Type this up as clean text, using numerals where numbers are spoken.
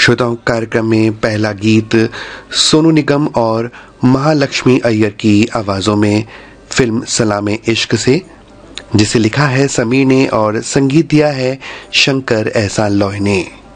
श्रोताओं, कार्यक्रम में पहला गीत सोनू निगम और महालक्ष्मी अय्यर की आवाज़ों में फिल्म सलामे इश्क से, जिसे लिखा है समीर ने और संगीत दिया है शंकर एहसान लोही ने।